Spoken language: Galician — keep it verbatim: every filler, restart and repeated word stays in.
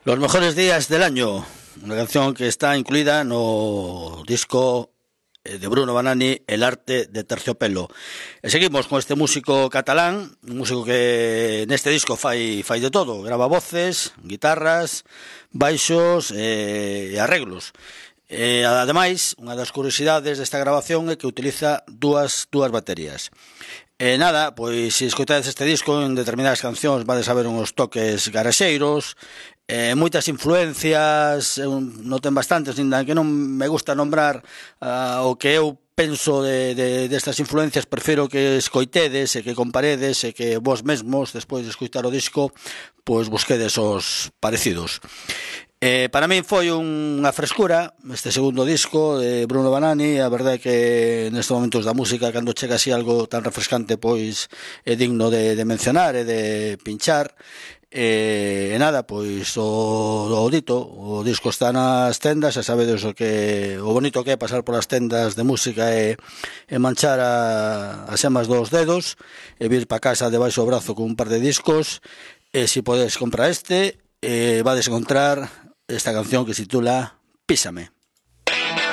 Los mejores días del año, una canción que está incluída no disco de Bruno Banani, El arte de terciopelo. E seguimos con este músico catalán, un músico que neste disco fai, fai de todo, grava voces, guitarras, baixos e arreglos. E, ademais, unha das curiosidades desta grabación é que utiliza dúas, dúas baterías. E nada, pois se escoitades este disco en determinadas cancións vades a ver uns toques garaxeiros, eh, moitas influencias, eu noten bastantes, ainda que non me gusta nombrar uh, o que eu penso de, de, destas influencias, prefiro que escoitedes e que comparedes e que vos mesmos, despois de escoitar o disco, pois busquedes os parecidos. Eh, para min foi unha frescura este segundo disco de Bruno Banani. A verdade é que nestes momentos da música, cando chega así algo tan refrescante, pois é digno de, de mencionar e de pinchar. E, e nada, pois o, o dito, o disco está nas tendas, e sabedes o que o bonito que é pasar polas tendas de música e, e manchar a, as emas dos dedos e vir pa casa debaixo do brazo con un par de discos. E se podes comprar este, eh, vades encontrar esta canción que se titula Písame.